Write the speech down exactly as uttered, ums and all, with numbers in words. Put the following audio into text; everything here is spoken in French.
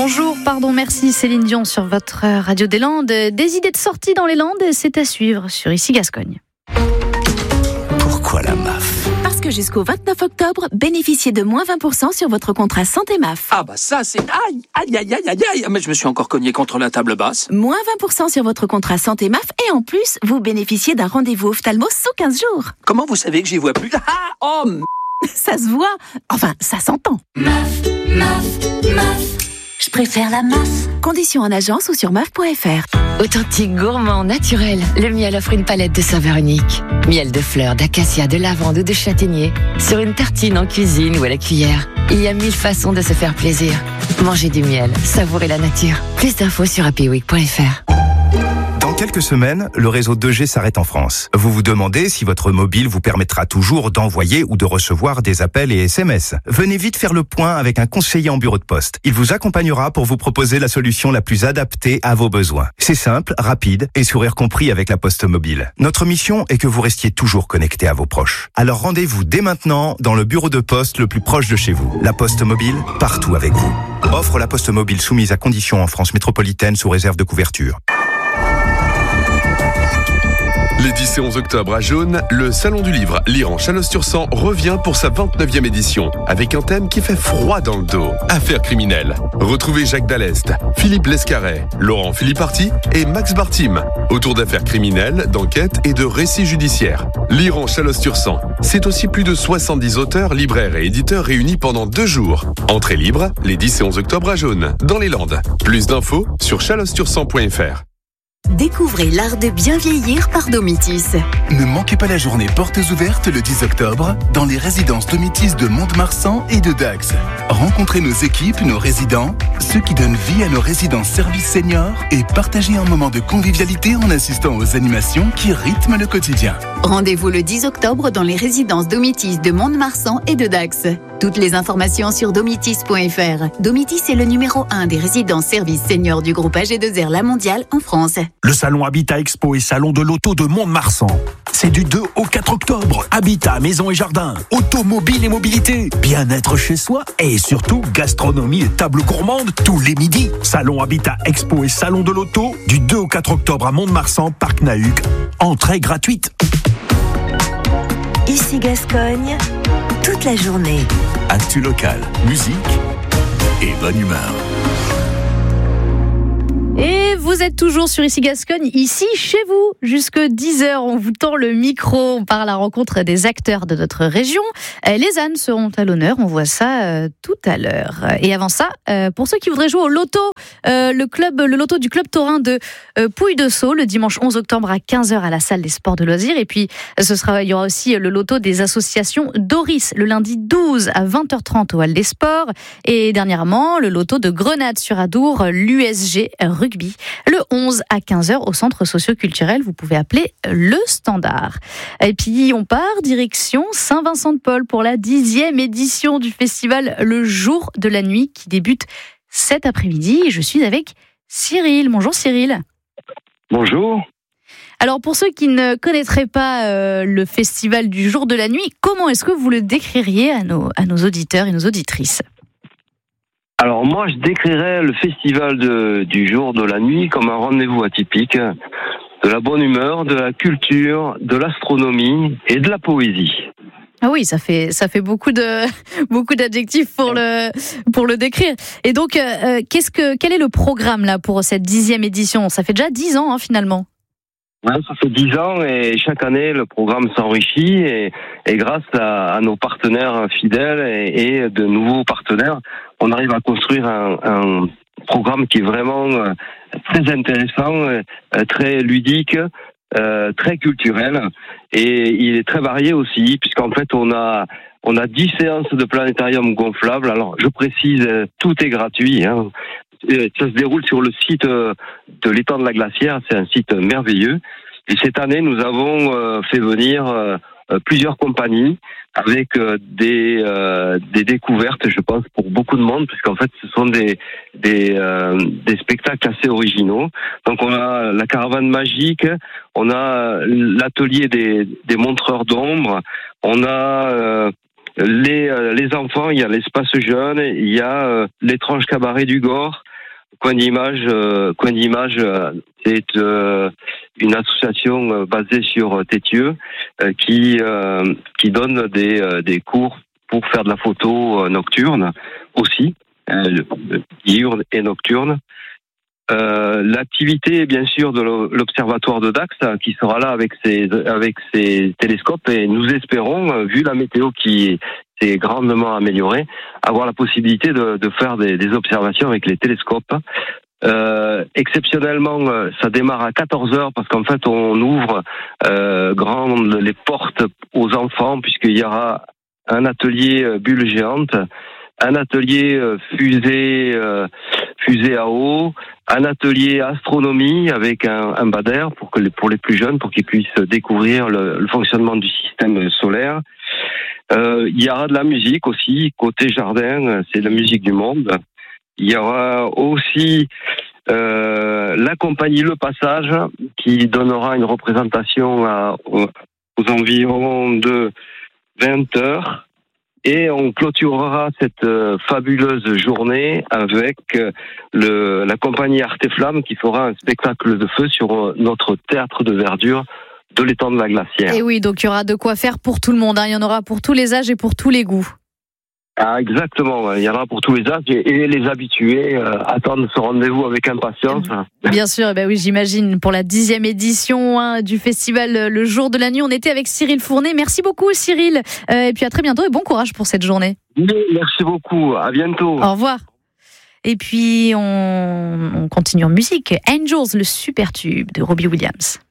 Bonjour, pardon, merci Céline Dion sur votre radio des Landes. Des idées de sortie dans les Landes, c'est à suivre sur Ici Gascogne. Pourquoi la M A F ? Parce que jusqu'au vingt-neuf octobre, bénéficiez de moins vingt pour cent sur votre contrat santé M A F. Ah bah ça c'est... Aïe, aïe, aïe, aïe, aïe, aïe. Mais je me suis encore cogné contre la table basse. Moins vingt pour cent sur votre contrat santé M A F et en plus, vous bénéficiez d'un rendez-vous ophtalmo sous quinze jours. Comment vous savez que j'y vois plus? Ah, oh, m... Ça se voit. Enfin, ça s'entend. M A F, M A F, M A F. Je préfère la M A F. Conditions en agence ou sur M A F point F R. Authentique, gourmand, naturel, le miel offre une palette de saveurs uniques. Miel de fleurs, d'acacia, de lavande ou de châtaignier. Sur une tartine, en cuisine ou à la cuillère. Il y a mille façons de se faire plaisir. Mangez du miel, savourez la nature. Plus d'infos sur happy week point F R. Dans quelques semaines, le réseau deux G s'arrête en France. Vous vous demandez si votre mobile vous permettra toujours d'envoyer ou de recevoir des appels et S M S. Venez vite faire le point avec un conseiller en bureau de poste. Il vous accompagnera pour vous proposer la solution la plus adaptée à vos besoins. C'est simple, rapide et sourire compris avec la Poste Mobile. Notre mission est que vous restiez toujours connecté à vos proches. Alors rendez-vous dès maintenant dans le bureau de poste le plus proche de chez vous. La Poste Mobile, partout avec vous. Offre la Poste Mobile soumise à conditions en France métropolitaine sous réserve de couverture. Les dix et onze octobre à Jaune, le Salon du Livre Lire en Chalosse-sur-Sang revient pour sa vingt-neuvième édition, avec un thème qui fait froid dans le dos, affaires criminelles. Retrouvez Jacques Dallest, Philippe Lescaret, Laurent Philipparty et Max Bartim, autour d'affaires criminelles, d'enquêtes et de récits judiciaires. Lire en Chalosse-sur-Sang, c'est aussi plus de soixante-dix auteurs, libraires et éditeurs réunis pendant deux jours. Entrée libre, les dix et onze octobre à Jaune, dans les Landes. Plus d'infos sur chalosse sur sang point F R. Découvrez l'art de bien vieillir par Domitis. Ne manquez pas la journée portes ouvertes le dix octobre dans les résidences Domitis de Mont-de-Marsan et de Dax. Rencontrez nos équipes, nos résidents, ceux qui donnent vie à nos résidences services seniors et partagez un moment de convivialité en assistant aux animations qui rythment le quotidien. Rendez-vous le dix octobre dans les résidences Domitis de Mont-de-Marsan et de Dax. Toutes les informations sur domitis point F R. Domitis est le numéro un des résidences services seniors du groupe A G deux R La Mondiale en France. Le salon Habitat Expo et salon de l'auto de Mont-de-Marsan. C'est du deux au quatre octobre. Habitat, maison et jardin, automobile et mobilité, bien-être chez soi et surtout gastronomie et table gourmande tous les midis. Salon Habitat Expo et salon de l'auto du deux au quatre octobre à Mont-de-Marsan, Parc Nahuc. Entrée gratuite. Ici Gascogne, toute la journée. Actu local, musique et bonne humeur. Et vous êtes toujours sur Ici Gascogne, ici chez vous, jusque dix heures. On vous tend le micro, on part à la rencontre des acteurs de notre région. Les ânes seront à l'honneur, on voit ça euh, tout à l'heure. Et avant ça, euh, pour ceux qui voudraient jouer au loto, euh, le club, le loto du club taurin de euh, Pouille-de-Sceaux, le dimanche onze octobre à quinze heures à la salle des sports de loisirs. Et puis, ce sera, il y aura aussi le loto des associations Doris, le lundi douze à vingt heures trente au Hall des Sports. Et dernièrement, le loto de Grenade sur Adour, l'U S G Rugby, le onze à quinze heures au centre socio-culturel. Vous pouvez appeler le standard. Et puis on part direction Saint-Vincent-de-Paul pour la dixième édition du festival Le Jour de la Nuit qui débute cet après-midi. Je suis avec Cyril. Bonjour Cyril. Bonjour. Alors pour ceux qui ne connaîtraient pas euh, le festival du Jour de la Nuit, comment est-ce que vous le décririez à nos, à nos auditeurs et nos auditrices ? Alors moi, je décrirais le festival de, du jour de la nuit comme un rendez-vous atypique, de la bonne humeur, de la culture, de l'astronomie et de la poésie. Ah oui, ça fait ça fait beaucoup de beaucoup d'adjectifs pour le pour le décrire. Et donc, euh, qu'est-ce que quel est le programme là pour cette dixième édition ? Ça fait déjà dix ans hein, finalement. Ouais, ça fait dix ans et chaque année le programme s'enrichit et, et grâce à, à nos partenaires fidèles et, et de nouveaux partenaires, on arrive à construire un, un programme qui est vraiment euh, très intéressant, euh, très ludique, euh, très culturel et il est très varié aussi puisqu'en fait on a on a dix séances de planétarium gonflable. Alors je précise, tout est gratuit. Hein. Ça se déroule sur le site de l'étang de la Glacière, c'est un site merveilleux. Et cette année, nous avons fait venir plusieurs compagnies avec des euh, des découvertes, je pense, pour beaucoup de monde, puisqu'en fait, ce sont des des euh, des spectacles assez originaux. Donc, on a la caravane magique, on a l'atelier des des montreurs d'ombre, on a euh, les les enfants, il y a l'espace jeune, il y a euh, l'étrange cabaret du Gore. Coin d'Image, euh, Coin d'Image, euh, c'est euh, une association euh, basée sur Tétieux euh, qui euh, qui donne des euh, des cours pour faire de la photo euh, nocturne aussi, euh, diurne et nocturne. Euh, l'activité, bien sûr, de l'Observatoire de Dax, qui sera là avec ses avec ses télescopes, et nous espérons, vu la météo qui s'est grandement améliorée, avoir la possibilité de, de faire des, des observations avec les télescopes. Euh, exceptionnellement, ça démarre à quatorze heures parce qu'en fait, on ouvre euh, grandes les portes aux enfants, puisqu'il y aura un atelier bulle géante, un atelier fusée euh, fusée à eau, un atelier astronomie avec un, un bader pour que les, pour les plus jeunes, pour qu'ils puissent découvrir le, le fonctionnement du système solaire. Euh, il y aura de la musique aussi côté jardin, c'est la musique du monde. Il y aura aussi euh, la compagnie Le Passage qui donnera une représentation à, aux, aux environs de vingt heures. Et on clôturera cette euh, fabuleuse journée avec euh, le, la compagnie Arte Flamme qui fera un spectacle de feu sur euh, notre théâtre de verdure de l'étang de la Glacière. Et oui, donc il y aura de quoi faire pour tout le monde, hein. Il y en aura pour tous les âges et pour tous les goûts. Ah, exactement, il y en aura pour tous les âges et les habitués euh, attendent ce rendez-vous avec impatience. Bien sûr, eh ben oui, j'imagine, pour la dixième édition hein, du festival Le Jour de la Nuit. On était avec Cyril Fournet. Merci beaucoup Cyril, euh, et puis à très bientôt et bon courage pour cette journée. Oui, merci beaucoup, à bientôt. Au revoir. Et puis on, on continue en musique. Angels, le super tube de Robbie Williams.